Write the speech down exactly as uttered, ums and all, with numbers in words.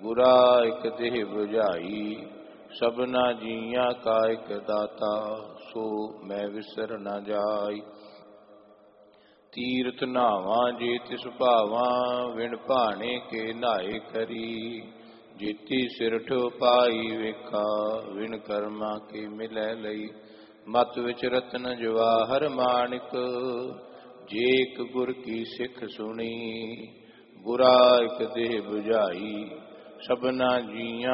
ਗੁਰਾ ਇਕ ਦੇਹ 부ਝਾਈ, ਸਭਨਾ ਜੀਆਂ ਕਾ ਇਕ ਦਾਤਾ, ਸੋ ਮੈਂ ਵਿਸਰ ਨਾ ਜਾਈ। ਤੀਰਥ ਨਾਵਾਂ ਜੇ ਤਿਸ ਭਾਵਾਂ, ਵਿਣ ਭਾਣੇ ਕੇ ਨਾਏ ਕਰੀ, ਜੀਤੀ ਸਿਰਠ ਪਾਈ ਵੇਖਾ, ਵਿਣ ਕਰਮਾਂ ਕੇ ਮਿਲੈ ਲਈ। ਮਤ ਵਿੱਚ ਰਤਨ ਜਵਾਹਰ ਮਾਣਿਕ, ਜੇ ਇਕ ਗੁਰ ਕੀ ਸਿੱਖ ਸੁਣੀ, ਗੁਰਾ ਇਕ ਦੇਹ 부ਝਾਈ, ਸਭਨਾ ਜੀਆਂ